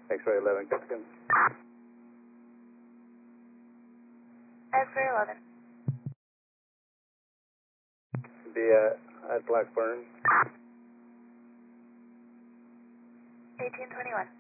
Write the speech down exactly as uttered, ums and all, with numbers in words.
X-ray eleven, Cookson. X-ray eleven. Be uh, at Blackburn. eighteen twenty-one.